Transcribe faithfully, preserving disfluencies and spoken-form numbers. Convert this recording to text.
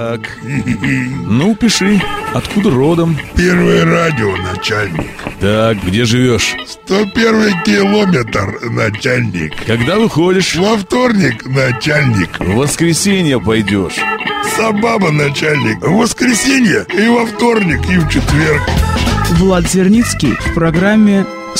Так, ну пиши, откуда родом? Первое радио, начальник. Так, где живешь? сто первый километр, начальник. Когда выходишь? Во вторник, начальник. В воскресенье пойдешь. Собаба, начальник. В воскресенье и во вторник, и в четверг. Влад Зерницкий в программе